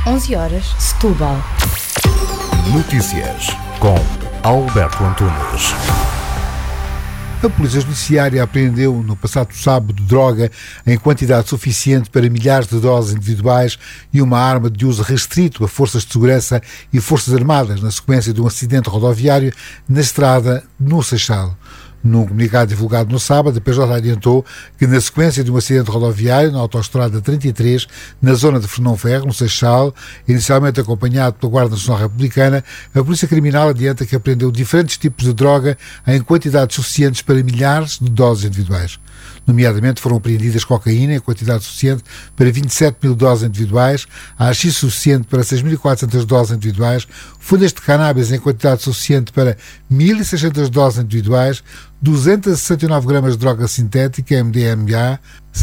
11h, Setúbal. Notícias com Alberto Antunes. A Polícia Judiciária apreendeu no passado sábado droga em quantidade suficiente para milhares de doses individuais e uma arma de uso restrito a forças de segurança e forças armadas na sequência de um acidente rodoviário na estrada no Seixal. Num comunicado divulgado no sábado, a PJ adiantou que, na sequência de um acidente rodoviário na autoestrada 33, na zona de Fernão Ferro, no Seixal, inicialmente acompanhado pela Guarda Nacional Republicana, a Polícia Criminal adianta que apreendeu diferentes tipos de droga em quantidades suficientes para milhares de doses individuais. Nomeadamente, foram apreendidas cocaína em quantidade suficiente para 27 mil doses individuais, haxixe suficiente para 6.400 doses individuais, folhas de cannabis em quantidade suficiente para 1.600 doses individuais, 269 gramas de droga sintética, MDMA,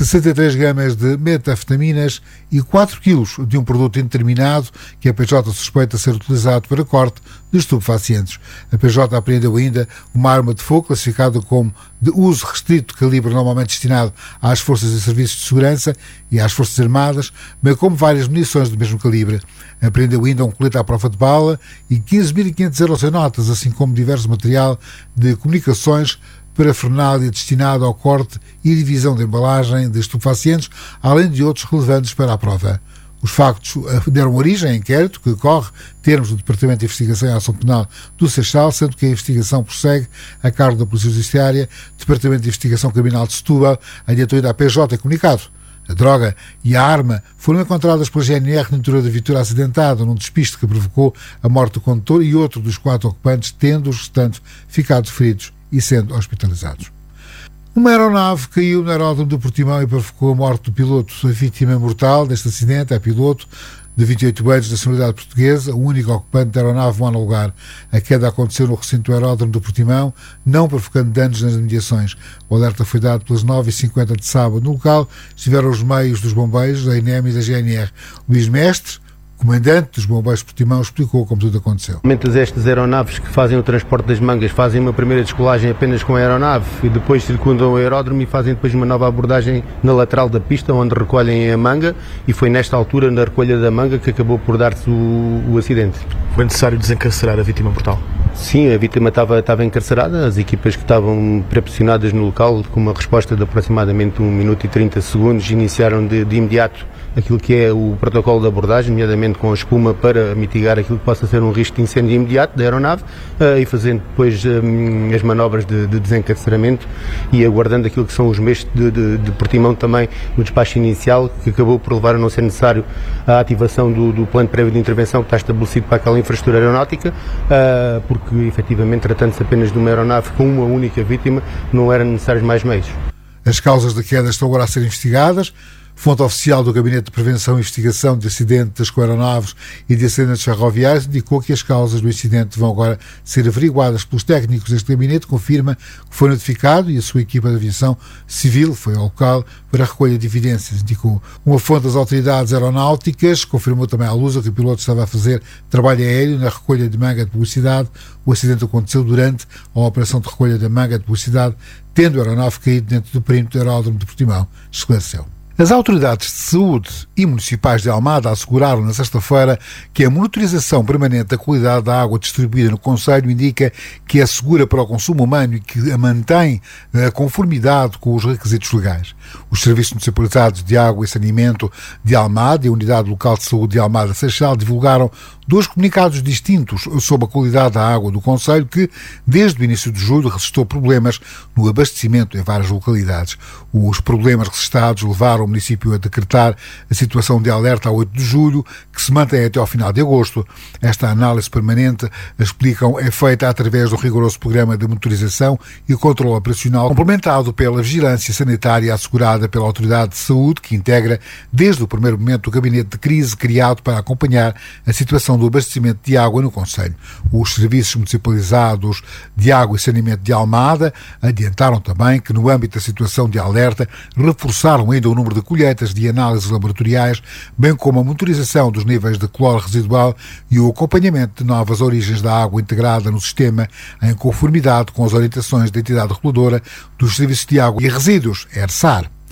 63 gramas de metanfetaminas e 4 quilos de um produto indeterminado que a PJ suspeita ser utilizado para corte de estupefacientes. A PJ apreendeu ainda uma arma de fogo classificada como de uso restrito, calibre normalmente destinado às forças e serviços de segurança e às forças armadas, bem como várias munições do mesmo calibre. Apreendeu ainda um colete à prova de bala e 15.500 euros em notas, assim como diverso material de comunicações, parafernália destinado ao corte e divisão de embalagem de estupefacientes, além de outros relevantes para a prova. Os factos deram origem a inquérito que decorre termos do Departamento de Investigação e Ação Penal do Seixal, sendo que a investigação prossegue a cargo da Polícia Judiciária. Departamento de Investigação Criminal de Setúbal adiantou ainda à PJ em comunicado. A droga e a arma foram encontradas pela GNR no interior da viatura acidentada, num despiste que provocou a morte do condutor e outro dos 4 ocupantes, tendo os restantes ficado feridos e sendo hospitalizados. Uma aeronave caiu no aeródromo do Portimão e provocou a morte do piloto. A vítima mortal deste acidente é piloto de 28 anos, de nacionalidade portuguesa, o único ocupante da aeronave não há lugar. A queda aconteceu no recinto do aeródromo do Portimão, não provocando danos nas imediações. O alerta foi dado pelas 9h50 de sábado. No local estiveram os meios dos bombeiros, da INEM e da GNR. Luís Mestre, comandante dos bombeiros de Portimão, explicou como tudo aconteceu. Estas aeronaves que fazem o transporte das mangas fazem uma primeira descolagem apenas com a aeronave e depois circundam o aeródromo e fazem depois uma nova abordagem na lateral da pista, onde recolhem a manga, e foi nesta altura, na recolha da manga, que acabou por dar-se o acidente. Foi necessário desencarcerar a vítima mortal? Sim, a vítima estava encarcerada, as equipas que estavam pré-posicionadas no local, com uma resposta de aproximadamente 1 minuto e 30 segundos, iniciaram de imediato aquilo que é o protocolo de abordagem, nomeadamente com a espuma, para mitigar aquilo que possa ser um risco de incêndio imediato da aeronave, e fazendo depois as manobras de desencarceramento e aguardando aquilo que são os meios de Portimão também no despacho inicial, que acabou por levar a não ser necessário a ativação do plano prévio de intervenção que está estabelecido para aquela infraestrutura aeronáutica, porque efetivamente, tratando-se apenas de uma aeronave com uma única vítima, não eram necessários mais meios. As causas da queda estão agora a ser investigadas. Fonte oficial do Gabinete de Prevenção e Investigação de Acidentes com Aeronaves e de Acidentes Ferroviários indicou que as causas do incidente vão agora ser averiguadas pelos técnicos deste gabinete. Confirma que foi notificado e a sua equipa de aviação civil foi ao local para a recolha de evidências, indicou. Uma fonte das autoridades aeronáuticas confirmou também à Lusa que o piloto estava a fazer trabalho aéreo na recolha de manga de publicidade. O acidente aconteceu durante a operação de recolha da manga de publicidade, tendo a aeronave caído dentro do perímetro do aeródromo de Portimão, esclareceu. As autoridades de saúde e municipais de Almada asseguraram na sexta-feira que a monitorização permanente da qualidade da água distribuída no concelho indica que é segura para o consumo humano e que a mantém a conformidade com os requisitos legais. Os serviços municipalizados de água e saneamento de Almada e a Unidade Local de Saúde de Almada Seixal divulgaram 2 comunicados distintos sobre a qualidade da água do concelho que, desde o início de julho, registrou problemas no abastecimento em várias localidades. Os problemas registados levaram o município a decretar a situação de alerta a 8 de julho, que se mantém até ao final de agosto. Esta análise permanente, explicam, é feita através do rigoroso programa de monitorização e controle operacional, complementado pela vigilância sanitária assegurada pela Autoridade de Saúde, que integra desde o primeiro momento o gabinete de crise criado para acompanhar a situação do abastecimento de água no concelho. Os serviços municipalizados de água e saneamento de Almada adiantaram também que, no âmbito da situação de alerta, reforçaram ainda o número de colheitas de análises laboratoriais, bem como a monitorização dos níveis de cloro residual e o acompanhamento de novas origens da água integrada no sistema em conformidade com as orientações da entidade reguladora dos serviços de água e resíduos, ERSAR.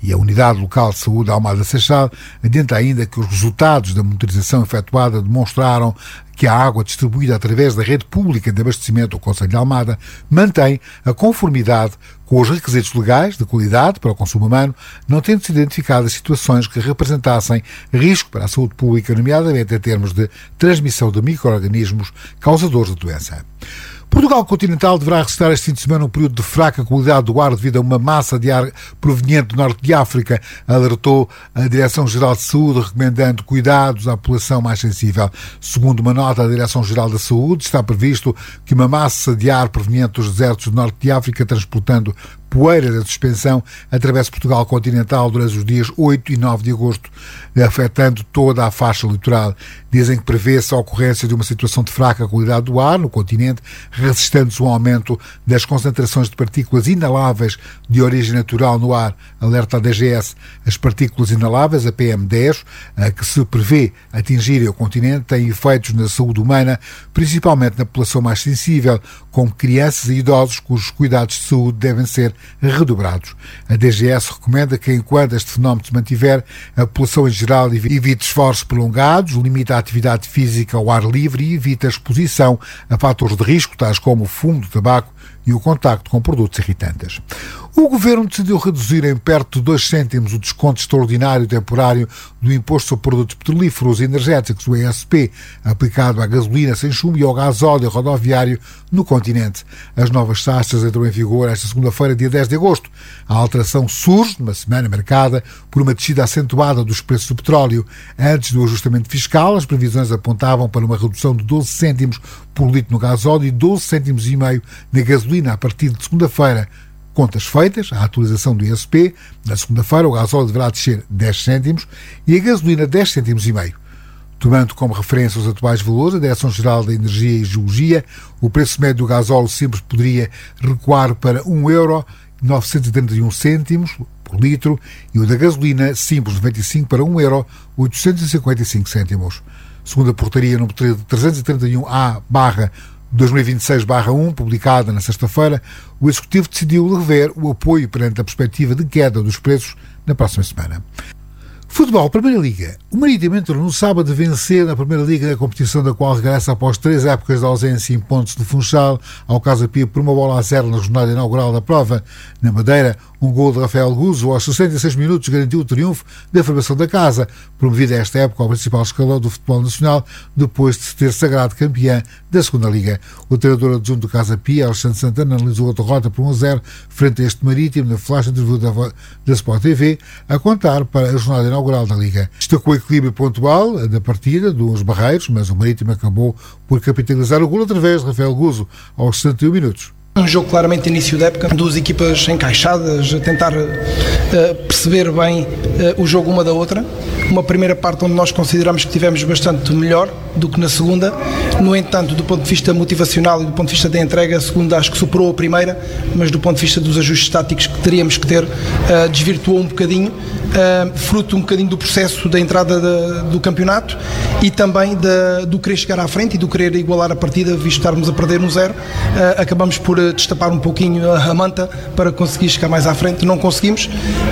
E a Unidade Local de Saúde Almada Seixal adianta ainda que os resultados da monitorização efetuada demonstraram que a água distribuída através da rede pública de abastecimento do Concelho de Almada mantém a conformidade com os requisitos legais de qualidade para o consumo humano, não tendo-se identificado situações que representassem risco para a saúde pública, nomeadamente em termos de transmissão de micro-organismos causadores de doença. Portugal continental deverá resistir este fim de semana um período de fraca qualidade do ar devido a uma massa de ar proveniente do norte de África, alertou a Direção-Geral de Saúde, recomendando cuidados à população mais sensível. Segundo uma nota da Direção-Geral da Saúde, está previsto que uma massa de ar proveniente dos desertos do norte de África, transportando poeira da suspensão, atravessa Portugal continental durante os dias 8 e 9 de agosto, afetando toda a faixa litoral. Dizem que prevê-se a ocorrência de uma situação de fraca qualidade do ar no continente, resistendo-se um aumento das concentrações de partículas inaláveis de origem natural no ar. Alerta a DGS. As partículas inaláveis, a PM10, que se prevê atingirem o continente, têm efeitos na saúde humana, principalmente na população mais sensível, como crianças e idosos, cujos cuidados de saúde devem ser redobrados. A DGS recomenda que, enquanto este fenómeno se mantiver, a população em geral evite esforços prolongados, limita a atividade física ao ar livre e evita a exposição a fatores de risco, tais como o fumo do tabaco e o contacto com produtos irritantes. O Governo decidiu reduzir em perto de 2 cêntimos o desconto extraordinário temporário do Imposto sobre Produtos Petrolíferos e Energéticos, o ESP, aplicado à gasolina sem chumbo e ao gasóleo rodoviário no continente. As novas taxas entram em vigor esta segunda-feira, dia 10 de agosto. A alteração surge numa semana marcada por uma descida acentuada dos preços do petróleo. Antes do ajustamento fiscal, as previsões apontavam para uma redução de 12 cêntimos por litro no gasóleo e 12 cêntimos e meio na gasolina a partir de segunda-feira. Contas feitas, a atualização do ISP, na segunda-feira o gasóleo deverá descer 10 cêntimos e a gasolina 10 cêntimos e meio. Tomando como referência os atuais valores, a Direção-Geral da Energia e Geologia, o preço médio do gasóleo simples poderia recuar para €1,931 por litro e o da gasolina simples 95 para €1,855. Segundo a portaria número 331A/2026/1, publicada na sexta-feira, o Executivo decidiu rever o apoio perante a perspectiva de queda dos preços na próxima semana. Futebol, Primeira Liga. O Marítimo entrou no sábado a vencer na Primeira Liga, na competição da qual regressa após 3 épocas de ausência em Pontes de Funchal, ao Casa Pia por 1-0 na jornada inaugural da prova. Na Madeira, um gol de Rafael Guzo aos 66 minutos garantiu o triunfo da formação da casa, promovida esta época ao principal escalão do futebol nacional, depois de se ter sagrado campeã da Segunda Liga. O treinador adjunto do Casa Pia, Alexandre Santana, analisou a derrota por 1-0 frente a este Marítimo na flash interview da Sport TV, a contar para a jornada inaugural da Liga. Destacou o equilíbrio pontual da partida dos barreiros, mas o Marítimo acabou por capitalizar o golo através de Rafael Guzo aos 61 minutos. Um jogo claramente de início da época, duas equipas encaixadas, a tentar perceber bem o jogo uma da outra. Uma primeira parte onde nós consideramos que tivemos bastante melhor do que na segunda. No entanto, do ponto de vista motivacional e do ponto de vista da entrega, a segunda acho que superou a primeira, mas do ponto de vista dos ajustes táticos que teríamos que ter, desvirtuou um bocadinho, fruto um bocadinho do processo da entrada do campeonato e também do querer chegar à frente e do querer igualar a partida, visto estarmos a perder 1-0. Acabamos por destapar um pouquinho a manta para conseguir chegar mais à frente. Não conseguimos,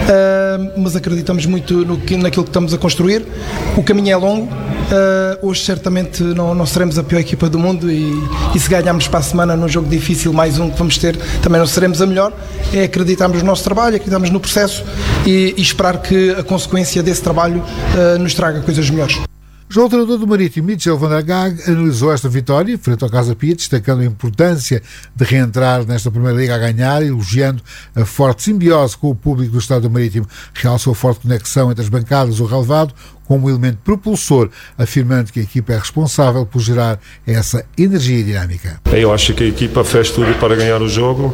mas acreditamos muito naquilo que estamos a construir. O caminho é longo. Hoje certamente não seremos a pior equipa do mundo e se ganharmos para a semana num jogo difícil, mais um que vamos ter, também não seremos a melhor. É acreditarmos no nosso trabalho, acreditarmos no processo e esperar que a consequência desse trabalho nos traga coisas melhores. Já o treinador do Marítimo, Michel van der Gaag, analisou esta vitória frente ao Casa Pia, destacando a importância de reentrar nesta Primeira Liga a ganhar, elogiando a forte simbiose com o público do Estado do Marítimo. Realçou a forte conexão entre as bancadas do relevado como um elemento propulsor, afirmando que a equipa é responsável por gerar essa energia dinâmica. Eu acho que a equipa fez tudo para ganhar o jogo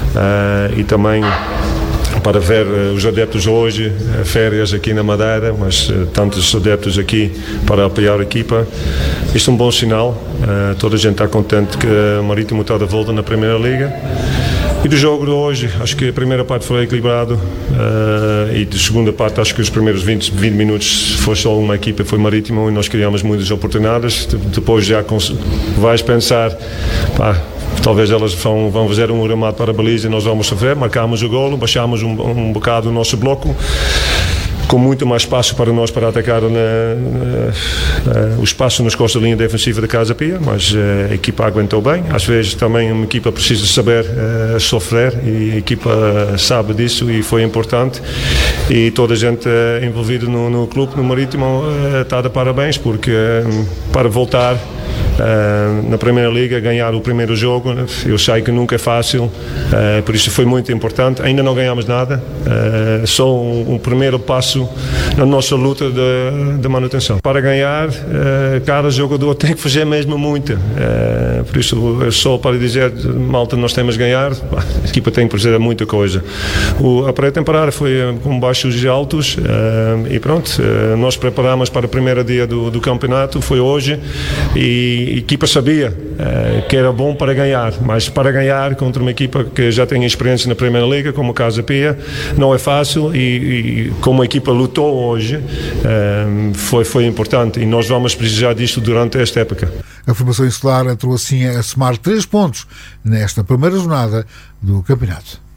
e também para ver os adeptos hoje, férias aqui na Madeira, mas tantos adeptos aqui para apoiar a equipa. Isto é um bom sinal, toda a gente está contente que o Marítimo está de volta na Primeira Liga. E do jogo de hoje, acho que a primeira parte foi equilibrado e da segunda parte acho que os primeiros 20 minutos foi só uma equipa, foi Marítimo, e nós criamos muitas oportunidades. Depois já vais pensar, talvez elas vão fazer um remate para a baliza e nós vamos sofrer, marcamos o golo, baixamos um bocado o nosso bloco, com muito mais espaço para nós para atacar o espaço nas costas da linha defensiva da Casa Pia, mas a equipa aguentou bem. Às vezes também uma equipa precisa saber sofrer e a equipa sabe disso e foi importante, e toda a gente envolvida no clube, no Marítimo, está de parabéns, porque para voltar na Primeira Liga, ganhar o primeiro jogo, eu sei que nunca é fácil, por isso foi muito importante. Ainda não ganhamos nada, só um primeiro passo na nossa luta de manutenção. Para ganhar, cada jogador tem que fazer mesmo muito, por isso só para dizer, malta, nós temos que ganhar, a equipa tem que fazer muita coisa. A pré-temporada foi com baixos e altos, e pronto, nós preparamos para o primeiro dia do campeonato, foi hoje, e a equipa sabia que era bom para ganhar, mas para ganhar contra uma equipa que já tem experiência na Primeira Liga, como a Casa Pia, não é fácil, e como a equipa lutou hoje, foi importante, e nós vamos precisar disto durante esta época. A formação insular entrou assim a somar 3 pontos nesta primeira jornada do campeonato.